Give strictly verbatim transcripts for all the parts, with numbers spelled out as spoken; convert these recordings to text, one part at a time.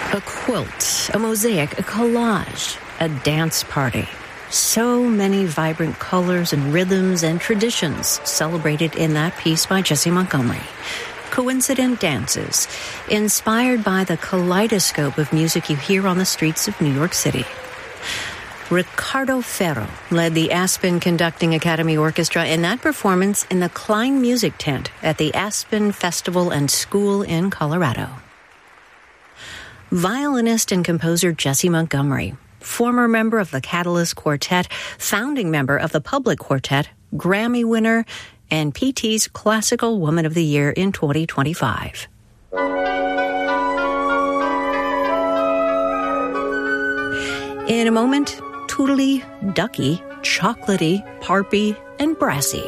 A quilt, a mosaic, a collage, a dance party. So many vibrant colors and rhythms and traditions celebrated in that piece by Jessie Montgomery. Coincident dances, inspired by the kaleidoscope of music you hear on the streets of New York City. Ricardo Ferro led the Aspen Conducting Academy Orchestra in that performance in the Klein Music Tent at the Aspen Festival and School in Colorado. Violinist and composer Jessie Montgomery, former member of the Catalyst Quartet, founding member of the Public Quartet, Grammy winner, and P T's Classical Woman of the Year in twenty twenty-five. In a moment, tootly, ducky, chocolatey, parpy, and brassy.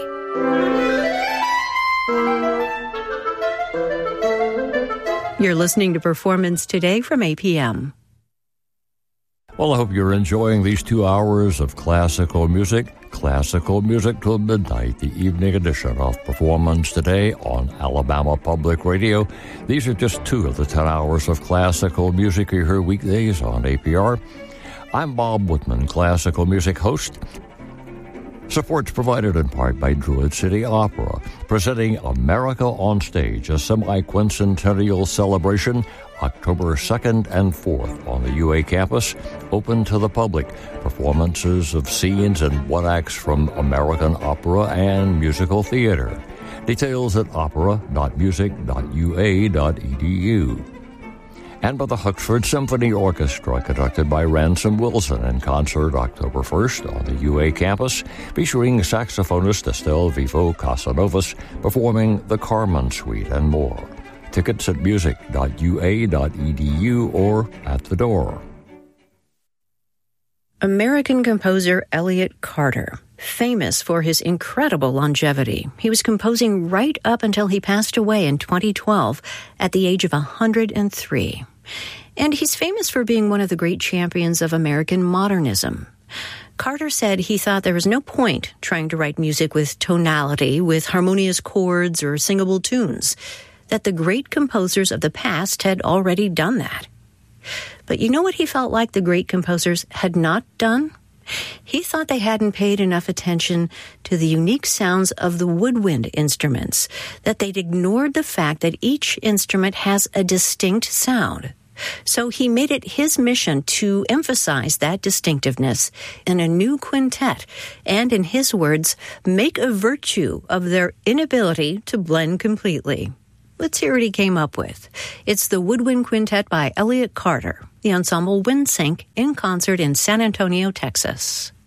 You're listening to Performance Today from A P M. Well, I hope you're enjoying these two hours of classical music. Classical music till midnight, the evening edition of Performance Today on Alabama Public Radio. These are just two of the ten hours of classical music you hear weekdays on A P R. I'm Bob Whitman, classical music host. Support's provided in part by Druid City Opera, presenting America on Stage, a semi-quincentennial celebration, October second and fourth on the U A campus, open to the public. Performances of scenes and one-acts from American opera and musical theater. Details at opera dot music dot u a dot e d u. And by the Huxford Symphony Orchestra, conducted by Ransom Wilson in concert October first on the U A campus, featuring saxophonist Estelle Vivo Casanovas performing the Carmen Suite and more. Tickets at music dot u a dot e d u or at the door. American composer Elliott Carter, famous for his incredible longevity. He was composing right up until he passed away in twenty twelve at the age of one hundred three. And he's famous for being one of the great champions of American modernism. Carter said he thought there was no point trying to write music with tonality, with harmonious chords or singable tunes, that the great composers of the past had already done that. But you know what he felt like the great composers had not done? He thought they hadn't paid enough attention to the unique sounds of the woodwind instruments, that they'd ignored the fact that each instrument has a distinct sound. So he made it his mission to emphasize that distinctiveness in a new quintet and, in his words, make a virtue of their inability to blend completely. Let's hear what he came up with. It's the Woodwind Quintet by Elliott Carter, the ensemble Windsync, in concert in San Antonio, Texas.